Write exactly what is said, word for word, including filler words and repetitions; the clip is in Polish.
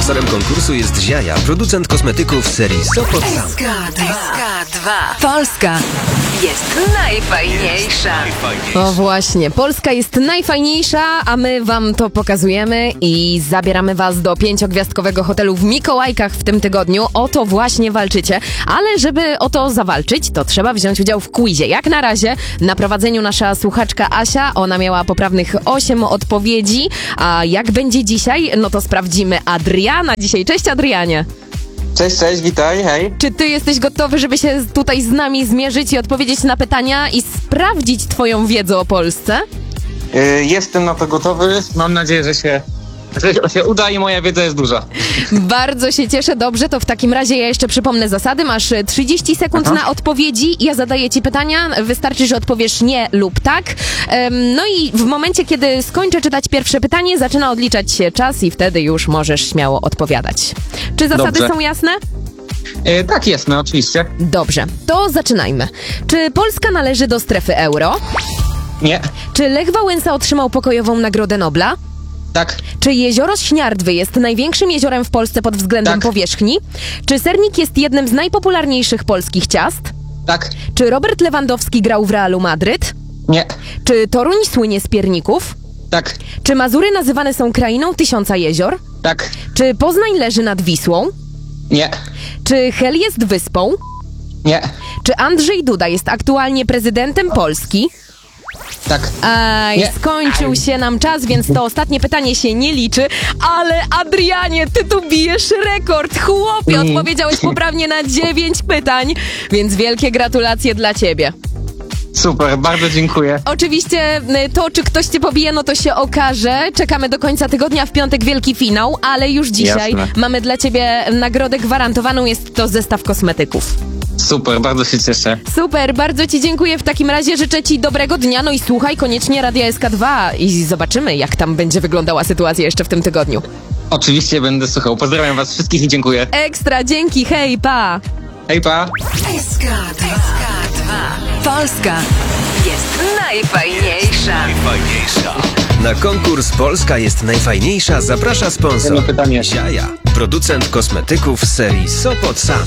Sponsorem konkursu jest Ziaja, producent kosmetyków serii Sopot Sam. S K dwa. Polska jest najfajniejsza. O właśnie, Polska jest najfajniejsza, a my wam to pokazujemy i zabieramy was do pięciogwiazdkowego hotelu w Mikołajkach w tym tygodniu. O to właśnie walczycie, ale żeby o to zawalczyć, to trzeba wziąć udział w quizie. Jak na razie na prowadzeniu nasza słuchaczka Asia, ona miała poprawnych osiem odpowiedzi, a jak będzie dzisiaj, no to sprawdzimy Adriana dzisiaj. Cześć Adrianie! Cześć, cześć, witaj, hej. Czy ty jesteś gotowy, żeby się tutaj z nami zmierzyć i odpowiedzieć na pytania i sprawdzić twoją wiedzę o Polsce? Yy, jestem na to gotowy, mam nadzieję, że się, że się uda i moja wiedza jest duża. Bardzo się cieszę, dobrze, to w takim razie ja jeszcze przypomnę zasady. Masz trzydzieści sekund Aha. na odpowiedzi, ja zadaję ci pytania, wystarczy, że odpowiesz nie lub tak. Um, no i w momencie, kiedy skończę czytać pierwsze pytanie, zaczyna odliczać się czas i wtedy już możesz śmiało odpowiadać. Czy zasady Dobrze. są jasne? Yy, tak, jasne, oczywiście. Dobrze, to zaczynajmy. Czy Polska należy do strefy euro? Nie, Czy Lech Wałęsa otrzymał pokojową Nagrodę Nobla? tak, Czy jezioro Śniardwy jest największym jeziorem w Polsce pod względem Tak. powierzchni? Czy sernik jest jednym z najpopularniejszych polskich ciast? tak, Czy Robert Lewandowski grał w Realu Madryt? nie, Czy Toruń słynie z pierników? tak, Czy Mazury nazywane są krainą tysiąca jezior? tak, Czy Poznań leży nad Wisłą? nie, Czy Hel jest wyspą? nie, Czy Andrzej Duda jest aktualnie prezydentem Polski? tak. Aj, Nie. skończył się nam czas, więc to ostatnie pytanie się nie liczy. Ale Adrianie, ty tu bijesz rekord. Chłopie, Mm. odpowiedziałeś poprawnie na dziewięć pytań, więc wielkie gratulacje dla ciebie. Super, bardzo dziękuję. Oczywiście y, to, czy ktoś cię pobije, no to się okaże. Czekamy do końca tygodnia, w piątek wielki finał, ale już dzisiaj Jasne. mamy dla ciebie nagrodę gwarantowaną. Jest to zestaw kosmetyków. Super, bardzo się cieszę. Super, bardzo ci dziękuję. W takim razie życzę ci dobrego dnia. No i słuchaj koniecznie Radia S K dwa i zobaczymy, jak tam będzie wyglądała sytuacja jeszcze w tym tygodniu. Oczywiście będę słuchał. Pozdrawiam was wszystkich i dziękuję. Ekstra, dzięki, hej, pa! Hej, pa! S K dwa. Polska jest najfajniejsza. Na konkurs Polska jest najfajniejsza zaprasza sponsor Jedno pytanie. Ziaja, producent kosmetyków serii Sopot Sam.